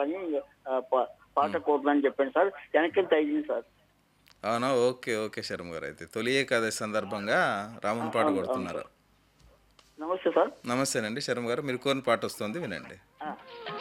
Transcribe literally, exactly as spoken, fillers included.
కావాలని ఆ, పా- పాట కోరుతుందని చెప్పాను సార్. వెనక్కి తగ్గింది సార్. అవునా? ఓకే. ఓకే శర్మ గారు. అయితే తొలి ఏకాదశి సందర్భంగా ఆ, రాముని పాట అవును అవును కొడుతున్నారు. సార్. నమస్తే సార్. నమస్తేనండి శర్మ గారు. మీరు కోరిన పాట వస్తుంది వినండి. ఆ.